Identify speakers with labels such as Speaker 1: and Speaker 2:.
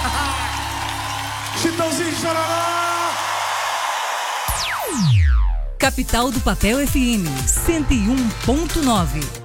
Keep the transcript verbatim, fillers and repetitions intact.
Speaker 1: Chitãozinho Chororó.
Speaker 2: Capital do Papel F M cento e um ponto nove.